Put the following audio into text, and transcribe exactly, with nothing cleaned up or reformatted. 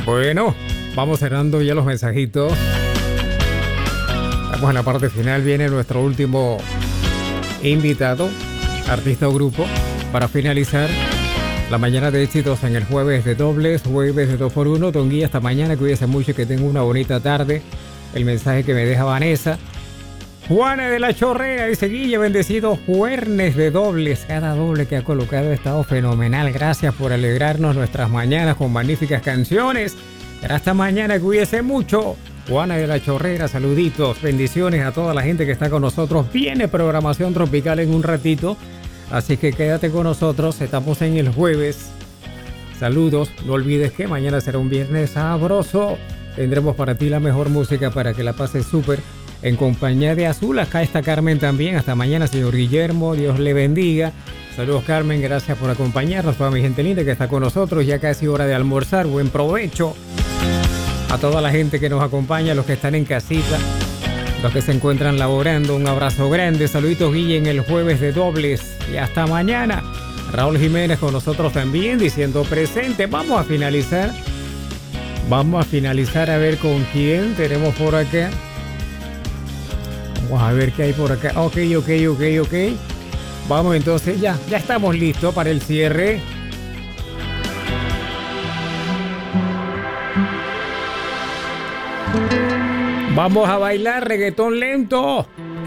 Bueno, vamos cerrando ya los mensajitos. Estamos en la parte final. Viene nuestro último invitado, artista o grupo, para finalizar la mañana de éxitos en el jueves de dobles, jueves de dos por uno. Don Guía, hasta mañana, cuídese mucho y que tenga una bonita tarde. El mensaje que me deja Vanessa. Juana de la Chorrera dice: Guille, bendecido jueves de dobles. Cada doble que ha colocado ha estado fenomenal. Gracias por alegrarnos nuestras mañanas con magníficas canciones. Hasta mañana, cuídese mucho. Juana de la Chorrera, saluditos, bendiciones a toda la gente que está con nosotros. Viene programación tropical en un ratito, así que quédate con nosotros. Estamos en el jueves. Saludos, no olvides que mañana será un viernes sabroso. Tendremos para ti la mejor música para que la pases súper en compañía de Azul. Acá está Carmen también. Hasta mañana, señor Guillermo, Dios le bendiga. Saludos, Carmen, gracias por acompañarnos. Toda mi gente linda que está con nosotros, ya casi hora de almorzar. Buen provecho a toda la gente que nos acompaña, los que están en casita, los que se encuentran laborando. Un abrazo grande. Saluditos, Guille, en el jueves de dobles. Y hasta mañana. Raúl Jiménez con nosotros también, diciendo presente. Vamos a finalizar. Vamos a finalizar a ver con quién tenemos por acá. Vamos a ver qué hay por acá. Ok, ok, ok, ok. Vamos entonces, ya, ya estamos listos para el cierre. Vamos a bailar reggaetón lento.